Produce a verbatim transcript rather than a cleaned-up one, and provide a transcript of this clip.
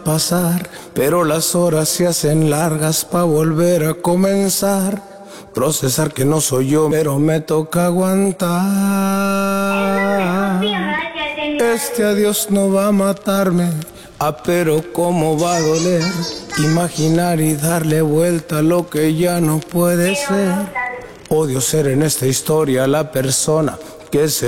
pasar, pero las horas se hacen largas pa' volver a comenzar. Procesar que no soy yo, pero me toca aguantar. Este adiós no va a matarme, ah, pero cómo va a doler. Imaginar y darle vuelta a lo que ya no puede ser. Odio ser en esta historia la persona que se